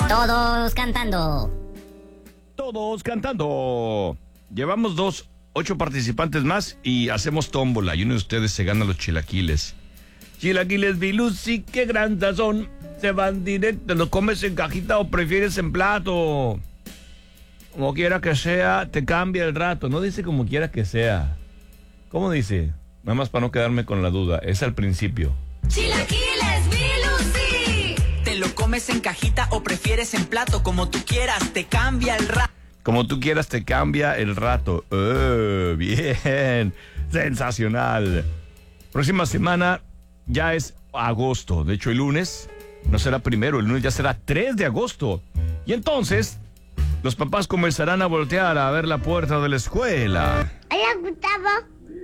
Todos cantando. Todos cantando. Llevamos 8 participantes más y hacemos tómbola. Y uno de ustedes se gana los chilaquiles. Chilaquiles Vilusi, qué gran sazón. Se van directo. ¿Lo comes en cajita o prefieres en plato? Como quiera que sea, te cambia el rato. No dice como quiera que sea. ¿Cómo dice? Nada más para no quedarme con la duda. Es al principio. Chilaquiles Vilusi. ¿Te lo comes en cajita o prefieres en plato? Como tú quieras, te cambia el rato. Como tú quieras, te cambia el rato. Bien. Sensacional. Próxima semana ya es agosto. De hecho, el lunes no será primero. El lunes ya será 3 de agosto. Y entonces, los papás comenzarán a voltear a ver la puerta de la escuela. Hola, Gustavo.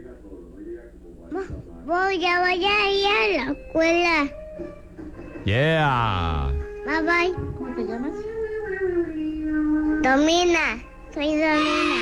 Voy a ir a la escuela. Yeah. Bye bye. ¿Cómo te llamas? Domina. Soy Domina.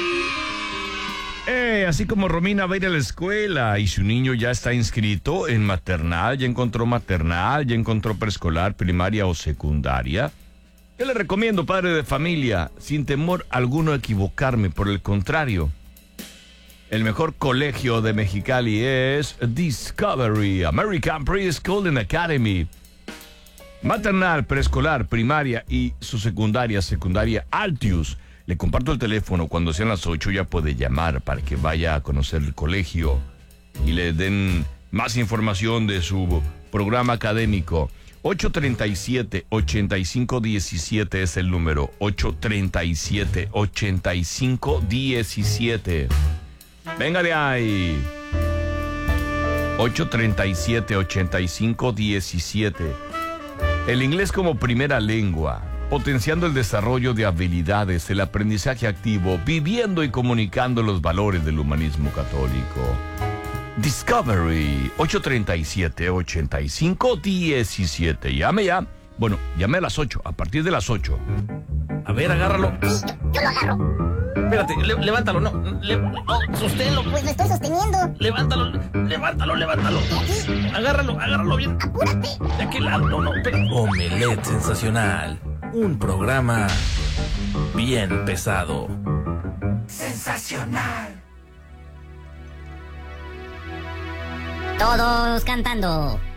Así como Romina va a ir a la escuela y su niño ya está inscrito en maternal, ya encontró maternal, ya encontró preescolar, primaria o secundaria. Yo le recomiendo, padre de familia, sin temor alguno a equivocarme, por el contrario. El mejor colegio de Mexicali es Discovery American Preschool and Academy. Maternal, preescolar, primaria y su secundaria Altius. Le comparto el teléfono, cuando sean las 8 ya puede llamar para que vaya a conocer el colegio y le den más información de su programa académico. 837-8517 es el número, 837-8517. Venga de ahí. 837-8517. El inglés como primera lengua, potenciando el desarrollo de habilidades, el aprendizaje activo, viviendo y comunicando los valores del humanismo católico. Discovery, 837-8517. Llame ya. Bueno, llame a las 8, a partir de las 8. A ver, agárralo. Yo lo agarro. Espérate, levántalo, no. Sosténlo. Pues lo estoy sosteniendo. Levántalo. ¿Y aquí? Agárralo bien. Apúrate. De aquel lado, no, espérate. Omelette Sensacional. Un programa bien pesado. Sensacional. Todos cantando.